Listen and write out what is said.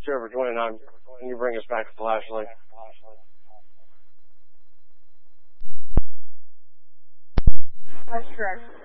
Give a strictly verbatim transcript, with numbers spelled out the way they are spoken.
Server twenty-nine, can you bring us back to Lashley? That's correct.